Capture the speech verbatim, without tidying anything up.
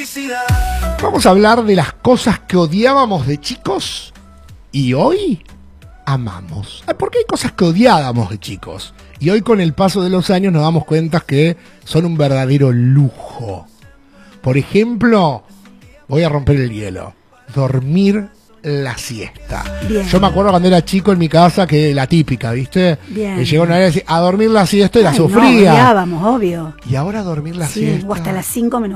Vamos a hablar de las cosas que odiábamos de chicos y hoy amamos. Porque hay cosas que odiábamos de chicos y hoy con el paso de los años nos damos cuenta que son un verdadero lujo. Por ejemplo, voy a romper el hielo, dormir la siesta. Bien. Yo me acuerdo cuando era chico en mi casa que la típica, ¿viste? Bien. Me llegó una vez a dormir la siesta y Ay, la sufría. No, odiábamos, obvio. Y ahora dormir la sí, siesta. O hasta las cinco menos